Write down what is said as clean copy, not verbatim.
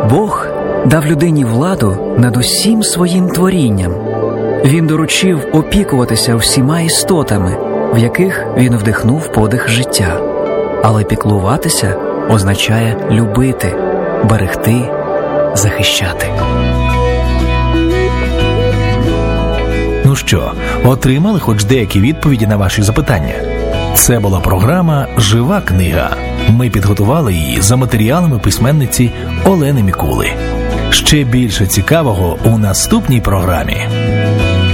Бог дав людині владу над усім своїм творінням. Він доручив опікуватися всіма істотами, в яких він вдихнув подих життя. Але піклуватися означає любити, берегти, захищати. Ну що, отримали хоч деякі відповіді на ваші запитання? Це була програма «Жива книга». Ми підготували її за матеріалами письменниці Олени Мікули. Ще більше цікавого у наступній програмі.